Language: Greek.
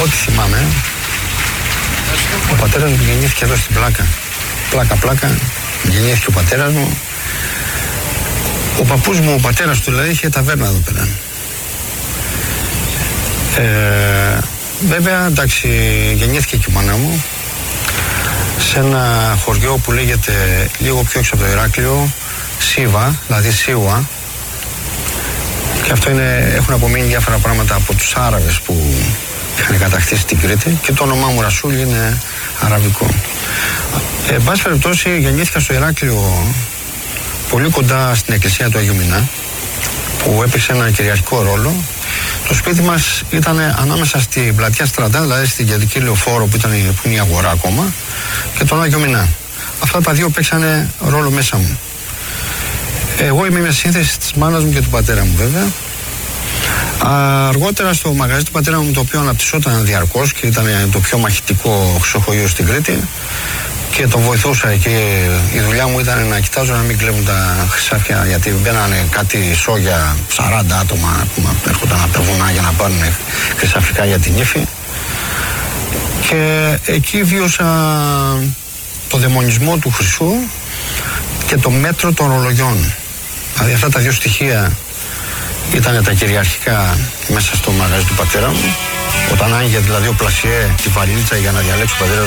ό,τι θυμάμαι, ο πατέρας μου γεννήθηκε εδώ στην Πλάκα. Πλάκα, γεννήθηκε ο πατέρας μου. Ο παππούς μου, ο πατέρας του δηλαδή, είχε ταβέρνα εδώ πέρα. Βέβαια, εντάξει, γεννήθηκε και η μάνα μου σε ένα χωριό που λέγεται λίγο πιο έξω από το Ηράκλειο, Σίβα, δηλαδή Σίουα. Και αυτό έχουν απομείνει διάφορα πράγματα από τους Άραβες που είχαν κατακτήσει την Κρήτη και το όνομά μου Ρασούλη είναι αραβικό. Εν πάση περιπτώσει, γεννήθηκα στο Ηράκλειο πολύ κοντά στην εκκλησία του Αγίου Μινά, που έπαιξε ένα κυριαρχικό ρόλο. Το σπίτι μας ήταν ανάμεσα στην πλατεία Στρατά, δηλαδή στην κεντρική λεωφόρο που είναι η αγορά ακόμα, και τον Άγιο Μινά. Αυτά τα δύο παίξανε ρόλο μέσα μου. Εγώ είμαι μια σύνθεση της μάνας μου και του πατέρα μου, βέβαια. Αργότερα στο μαγαζί του πατέρα μου, το οποίο αναπτυσσόταν διαρκώς και ήταν το πιο μαχητικό ξοχωείο στην Κρήτη, και τον βοηθούσα εκεί. Η δουλειά μου ήταν να κοιτάζω να μην κλέβουν τα χρυσάφια, γιατί μπαίνανε κάτι σόγια, 40 άτομα που έρχονταν από τα βουνά για να πάρουν χρυσαφικά για την ύφη. Και εκεί βίωσα το δαιμονισμό του χρυσού και το μέτρο των ρολογιών. Δηλαδή αυτά τα δύο στοιχεία ήταν τα κυριαρχικά μέσα στο μαγαζί του πατέρα μου. Όταν άνοιγε δηλαδή ο πλασιέ τη βαλίτσα για να διαλέξει ο πατέρα